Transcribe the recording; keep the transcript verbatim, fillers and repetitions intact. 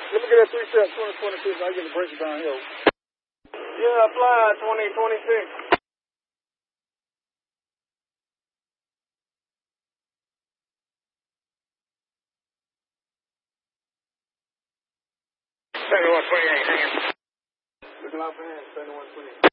Let me get that three step twenty twenty-six. I get the break it down here. Yeah, fly twenty twenty-six. seventy-one twenty-eight, hang on. Looking out for hands, seventy-one twenty-eight.